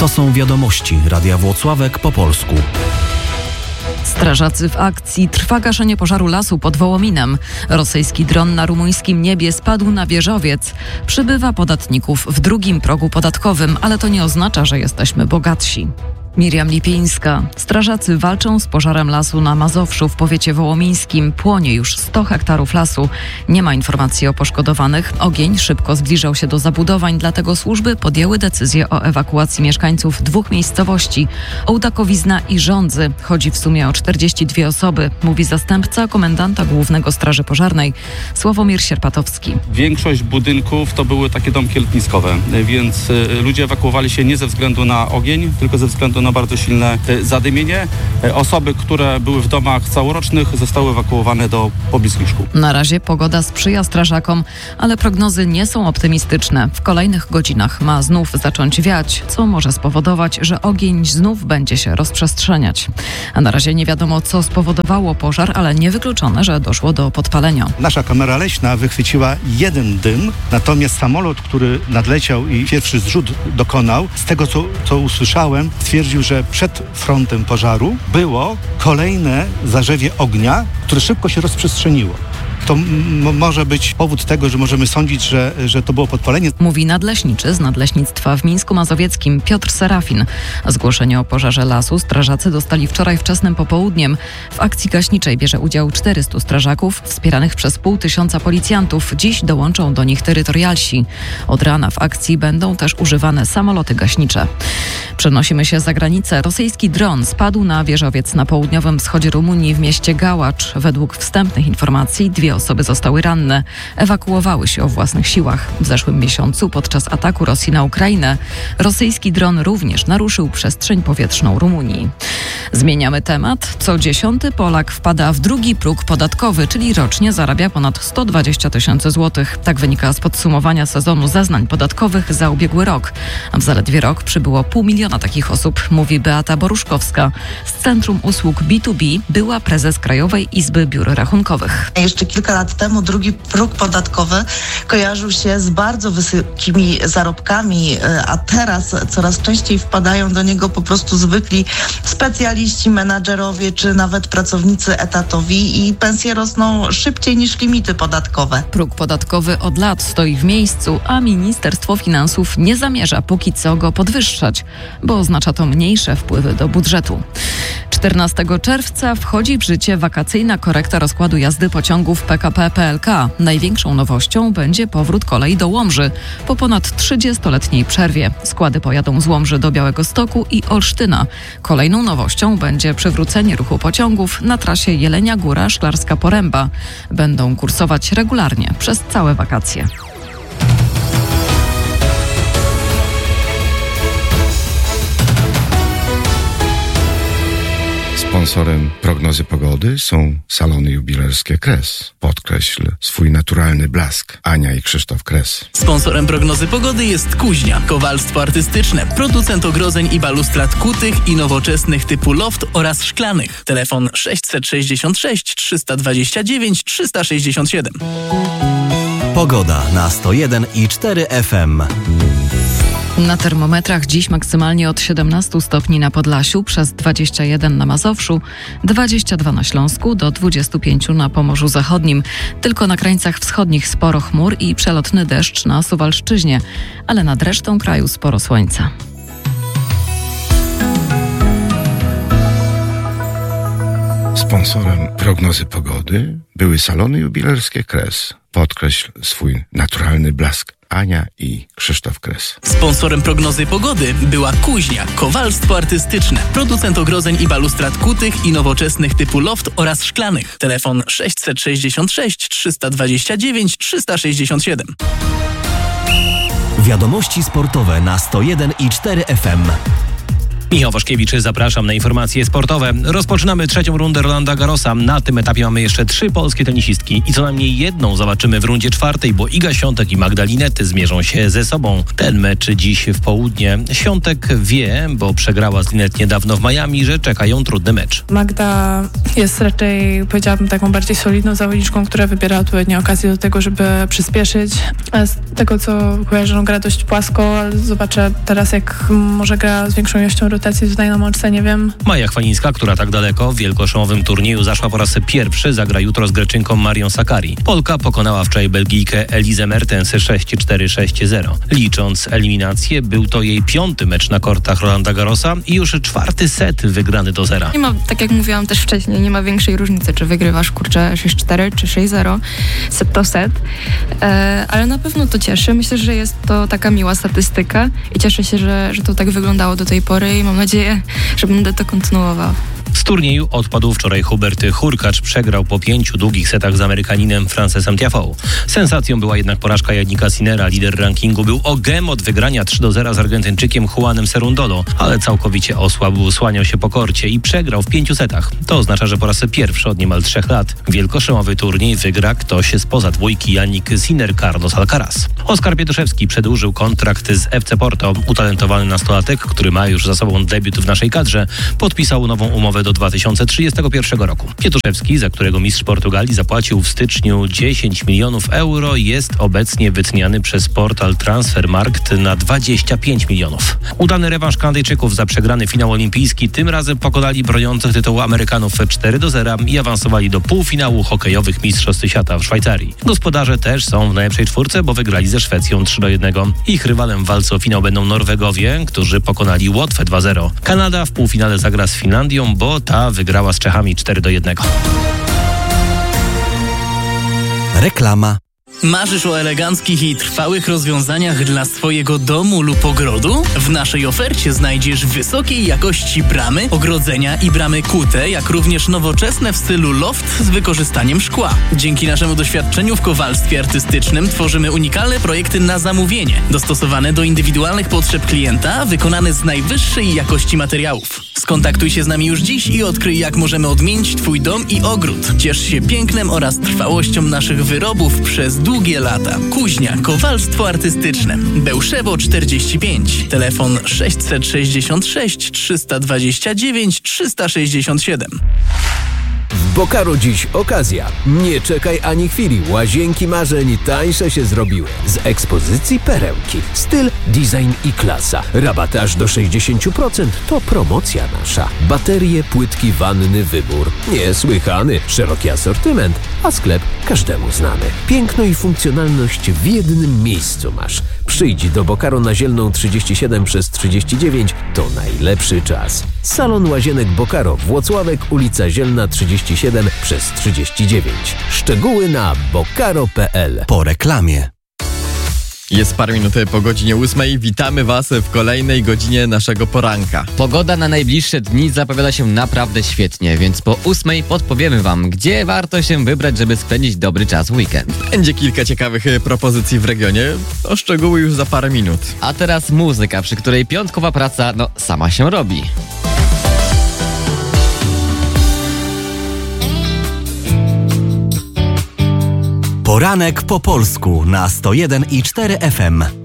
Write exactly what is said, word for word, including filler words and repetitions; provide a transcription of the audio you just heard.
To są wiadomości Radia Włocławek po polsku. Strażacy w akcji. Trwa gaszenie pożaru lasu pod Wołominem. Rosyjski dron na rumuńskim niebie spadł na wieżowiec. Przybywa podatników w drugim progu podatkowym, ale to nie oznacza, że jesteśmy bogatsi. Miriam Lipińska. Strażacy walczą z pożarem lasu na Mazowszu w powiecie wołomińskim. Płonie już sto hektarów lasu. Nie ma informacji o poszkodowanych. Ogień szybko zbliżał się do zabudowań, dlatego służby podjęły decyzję o ewakuacji mieszkańców dwóch miejscowości. Ołdakowizna i Żądzy. Chodzi w sumie o czterdzieści dwie osoby, mówi zastępca komendanta głównego Straży Pożarnej Sławomir Sierpatowski. Większość budynków to były takie domki letniskowe, więc ludzie ewakuowali się nie ze względu na ogień, tylko ze względu na bardzo silne zadymienie. Osoby, które były w domach całorocznych, zostały ewakuowane do pobliskich szkół. Na razie pogoda sprzyja strażakom, ale prognozy nie są optymistyczne. W kolejnych godzinach ma znów zacząć wiać, co może spowodować, że ogień znów będzie się rozprzestrzeniać. A na razie nie wiadomo, co spowodowało pożar, ale niewykluczone, że doszło do podpalenia. Nasza kamera leśna wychwyciła jeden dym, natomiast samolot, który nadleciał i pierwszy zrzut dokonał, z tego co, co usłyszałem, stwierdził, że przed frontem pożaru było kolejne zarzewie ognia, które szybko się rozprzestrzeniło. To m- może być powód tego, że możemy sądzić, że, że to było podpalenie. Mówi nadleśniczy z Nadleśnictwa w Mińsku Mazowieckim Piotr Serafin. Zgłoszenie o pożarze lasu strażacy dostali wczoraj wczesnym popołudniem. W akcji gaśniczej bierze udział czterystu strażaków wspieranych przez pół tysiąca policjantów. Dziś dołączą do nich terytorialsi. Od rana w akcji będą też używane samoloty gaśnicze. Przenosimy się za granicę. Rosyjski dron spadł na wieżowiec na południowym wschodzie Rumunii w mieście Gałacz. Według wstępnych informacji dwie osoby zostały ranne. Ewakuowały się o własnych siłach. W zeszłym miesiącu podczas ataku Rosji na Ukrainę rosyjski dron również naruszył przestrzeń powietrzną Rumunii. Zmieniamy temat. Co dziesiąty Polak wpada w drugi próg podatkowy, czyli rocznie zarabia ponad sto dwadzieścia tysięcy złotych. Tak wynika z podsumowania sezonu zeznań podatkowych za ubiegły rok. W zaledwie rok przybyło pół miliona takich osób, mówi Beata Boruszkowska z Centrum Usług B dwa B, była prezes Krajowej Izby Biur Rachunkowych. Jeszcze kilka lat temu drugi próg podatkowy kojarzył się z bardzo wysokimi zarobkami, a teraz coraz częściej wpadają do niego po prostu zwykli specjaliści, menadżerowie czy nawet pracownicy etatowi i pensje rosną szybciej niż limity podatkowe. Próg podatkowy od lat stoi w miejscu, a Ministerstwo Finansów nie zamierza póki co go podwyższać, bo oznacza to mniejsze wpływy do budżetu. czternastego czerwca wchodzi w życie wakacyjna korekta rozkładu jazdy pociągów P K P P L K. Największą nowością będzie powrót kolei do Łomży po ponad trzydziestoletniej przerwie. Składy pojadą z Łomży do Białegostoku i Olsztyna. Kolejną nowością będzie przywrócenie ruchu pociągów na trasie Jelenia Góra - Szklarska Poręba. Będą kursować regularnie przez całe wakacje. Sponsorem prognozy pogody są salony jubilerskie Kres. Podkreśl swój naturalny blask. Ania i Krzysztof Kres. Sponsorem prognozy pogody jest Kuźnia. Kowalstwo artystyczne. Producent ogrodzeń i balustrad kutych i nowoczesnych typu loft oraz szklanych. Telefon sześćset sześćdziesiąt sześć trzysta dwadzieścia dziewięć trzysta sześćdziesiąt siedem. Pogoda na sto jeden i cztery F M. Na termometrach dziś maksymalnie od siedemnastu stopni na Podlasiu, przez dwadzieścia jeden na Mazowszu, dwadzieścia dwa na Śląsku, do dwudziestu pięciu na Pomorzu Zachodnim. Tylko na krańcach wschodnich sporo chmur i przelotny deszcz na Suwalszczyźnie, ale nad resztą kraju sporo słońca. Sponsorem prognozy pogody były salony jubilerskie Kres. Podkreśl swój naturalny blask. Ania i Krzysztof Kres. Sponsorem prognozy pogody była Kuźnia. Kowalstwo artystyczne. Producent ogrodzeń i balustrad kutych i nowoczesnych typu loft oraz szklanych. Telefon sześćset sześćdziesiąt sześć trzysta dwadzieścia dziewięć trzysta sześćdziesiąt siedem. Wiadomości sportowe na sto jeden i cztery F M. Michał Waszkiewicz, zapraszam na informacje sportowe. Rozpoczynamy trzecią rundę Rolanda Garrosa. Na tym etapie mamy jeszcze trzy polskie tenisistki i co najmniej jedną zobaczymy w rundzie czwartej, bo Iga Świątek i Magda Linette zmierzą się ze sobą. Ten mecz dziś w południe. Świątek wie, bo przegrała z Linette niedawno w Miami, że czeka ją trudny mecz. Magda jest raczej, powiedziałabym, taką bardziej solidną zawodniczką, która wybiera odpowiednie okazje do tego, żeby przyspieszyć. A z tego, co kojarzę, no, gra dość płasko, ale zobaczę teraz, jak może gra z większą ilością rotacji tutaj na mączce, nie wiem. Maja Chwalińska, która tak daleko w wielkoszlemowym turnieju zaszła po raz pierwszy, zagra jutro z Greczynką Marią Sakkari. Polka pokonała wczoraj Belgijkę Elizę Mertens sześć cztery sześć zero. Licząc eliminację, był to jej piąty mecz na kortach Rolanda Garrosa i już czwarty set wygrany do zera. Nie ma, tak jak mówiłam też wcześniej, nie ma większej różnicy, czy wygrywasz, kurczę, sześć cztery czy sześć zero. Set to set. E, ale na pewno to cieszy. Myślę, że jest to taka miła statystyka i cieszę się, że, że to tak wyglądało do tej pory i mam nadzieję, że będę to kontynuowała. Z turnieju odpadł wczoraj Hubert Hurkacz. Przegrał po pięciu długich setach z Amerykaninem Francesem Tiafoe. Sensacją była jednak porażka Jannika Sinnera. Lider rankingu był o gem od wygrania trzy do zera z Argentyńczykiem Juanem Cerundolo, ale całkowicie osłabł, słaniał się po korcie i przegrał w pięciu setach. To oznacza, że po raz pierwszy od niemal trzech lat wielkoszlemowy turniej wygra ktoś spoza dwójki Jannik Sinner Carlos Alcaraz. Oskar Pietuszewski przedłużył kontrakt z F C Porto. Utalentowany nastolatek, który ma już za sobą debiut w naszej kadrze, podpisał nową umowę do dwa tysiące trzydziestego pierwszego roku. Pietuszewski, za którego mistrz Portugalii zapłacił w styczniu dziesięć milionów euro, jest obecnie wyceniany przez portal Transfermarkt na dwadzieścia pięć milionów. Udany rewanż Kanadyjczyków za przegrany finał olimpijski. Tym razem pokonali broniących tytułu Amerykanów cztery do zera i awansowali do półfinału hokejowych Mistrzostw Świata w Szwajcarii. Gospodarze też są w najlepszej czwórce, bo wygrali ze Szwecją trzy do jednego. Ich rywalem w walce o finał będą Norwegowie, którzy pokonali Łotwę dwa zero. Kanada w półfinale zagra z Finlandią, bo ta wygrała z Czechami cztery do jednego. Reklama. Marzysz o eleganckich i trwałych rozwiązaniach dla swojego domu lub ogrodu? W naszej ofercie znajdziesz wysokiej jakości bramy, ogrodzenia i bramy kute, jak również nowoczesne w stylu loft z wykorzystaniem szkła. Dzięki naszemu doświadczeniu w kowalstwie artystycznym tworzymy unikalne projekty na zamówienie, dostosowane do indywidualnych potrzeb klienta, wykonane z najwyższej jakości materiałów. Skontaktuj się z nami już dziś i odkryj, jak możemy odmienić Twój dom i ogród. Ciesz się pięknem oraz trwałością naszych wyrobów przez długie lata. Kuźnia, kowalstwo artystyczne. Bełszewo czterdzieści pięć. Telefon sześć sześć sześć trzy dwa dziewięć trzy sześć siedem. W Bocaro dziś okazja. Nie czekaj ani chwili. Łazienki marzeń tańsze się zrobiły. Z ekspozycji perełki. Styl, design i klasa. Rabaty aż do sześćdziesiąt procent. To promocja nasza. Baterie, płytki, wanny, wybór. Niesłychany. Szeroki asortyment. A sklep każdemu znany. Piękno i funkcjonalność w jednym miejscu masz. Przyjdź do Bocaro na Zielną trzydzieści siedem przez trzydzieści dziewięć. To najlepszy czas. Salon Łazienek Bocaro. Włocławek, ulica Zielna trzydzieści siedem przez trzydzieści dziewięć. Szczegóły na bocaro kropka p l. Po reklamie. Jest parę minut po godzinie ósmej. Witamy Was w kolejnej godzinie naszego poranka. Pogoda na najbliższe dni zapowiada się naprawdę świetnie, więc po ósmej podpowiemy Wam, gdzie warto się wybrać, żeby spędzić dobry czas w weekend. Będzie kilka ciekawych propozycji w regionie. O szczegóły już za parę minut. A teraz muzyka, przy której piątkowa praca, no, sama się robi. Poranek po polsku na sto jeden i cztery F M.